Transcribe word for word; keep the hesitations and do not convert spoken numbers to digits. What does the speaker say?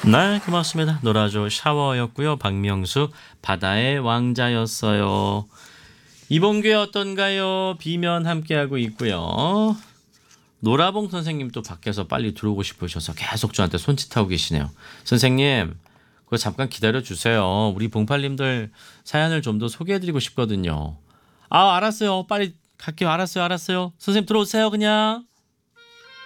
네, 고맙습니다. 놀아줘 샤워였고요. 박명수 바다의 왕자였어요. 이번 기회 어떤가요? 비면 함께하고 있고요. 노라봉 선생님 또 밖에서 빨리 들어오고 싶으셔서 계속 저한테 손짓하고 계시네요. 선생님, 그거 잠깐 기다려 주세요. 우리 봉팔님들 사연을 좀 더 소개해드리고 싶거든요. 아, 알았어요. 빨리 갈게요. 알았어요. 알았어요. 선생님 들어오세요, 그냥.